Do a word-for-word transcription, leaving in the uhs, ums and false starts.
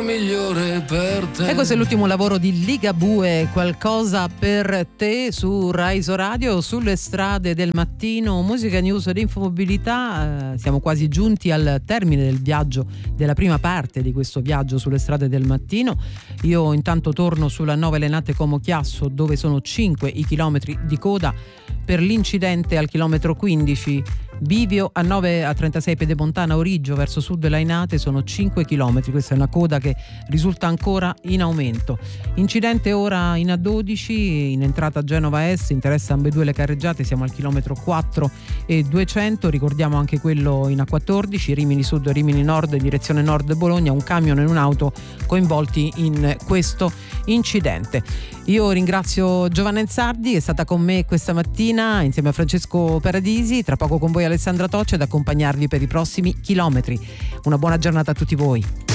migliore per te. E questo è l'ultimo lavoro di Ligabue, Qualcosa per te, su Raiso Radio, sulle strade del mattino, musica, news ed infomobilità. Eh, siamo quasi giunti al termine del viaggio, della prima parte di questo viaggio sulle strade del mattino. Io intanto torno sulla nove Lenate Como Chiasso, dove sono cinque i chilometri di coda per l'incidente al chilometro quindici. Bivio a nove a trentasei Pedemontana Origgio verso sud Lainate sono cinque chilometri, questa è una coda che risulta ancora in aumento. Incidente ora in A dodici in entrata a Genova Est, interessa ambedue le carreggiate, siamo al chilometro quattro e duecento. Ricordiamo anche quello in A quattordici Rimini Sud Rimini Nord in direzione nord Bologna, un camion e un'auto coinvolti in questo incidente. Io ringrazio Giovanna Enzardi, è stata con me questa mattina insieme a Francesco Paradisi, tra poco con voi Alessandra Tocci ad accompagnarvi per i prossimi chilometri. Una buona giornata a tutti voi.